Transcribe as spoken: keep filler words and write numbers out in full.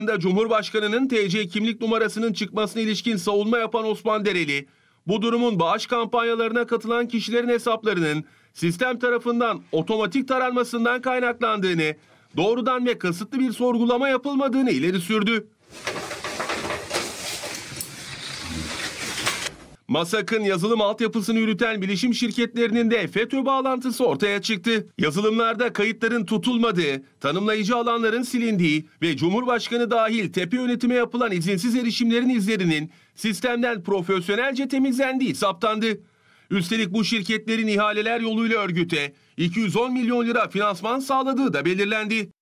Cumhurbaşkanı'nın T C kimlik numarasının çıkmasına ilişkin savunma yapan Osman Dereli, bu durumun bağış kampanyalarına katılan kişilerin hesaplarının sistem tarafından otomatik taranmasından kaynaklandığını, doğrudan ve kasıtlı bir sorgulama yapılmadığını ileri sürdü. MASAK'ın yazılım altyapısını yürüten bilişim şirketlerinin de FETÖ bağlantısı ortaya çıktı. Yazılımlarda kayıtların tutulmadığı, tanımlayıcı alanların silindiği ve Cumhurbaşkanı dahil tepe yönetime yapılan izinsiz erişimlerin izlerinin sistemden profesyonelce temizlendiği saptandı. Üstelik bu şirketlerin ihaleler yoluyla örgüte iki yüz on milyon lira finansman sağladığı da belirlendi.